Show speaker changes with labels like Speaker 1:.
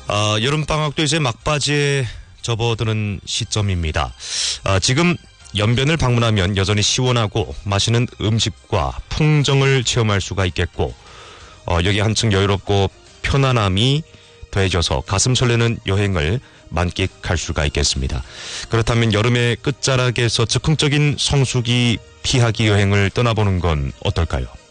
Speaker 1: 여름방학도 이제 막바지에 접어드는 시점입니다. 지금 연변을 방문하면 여전히 시원하고 맛있는 음식과 풍정을 체험할 수가 있겠고, 여기 한층 여유롭고 편안함이 더해져서 가슴 설레는 여행을 만끽할 수가 있겠습니다. 그렇다면 여름의 끝자락에서 즉흥적인 성수기 피하기 여행을 떠나보는 건 어떨까요?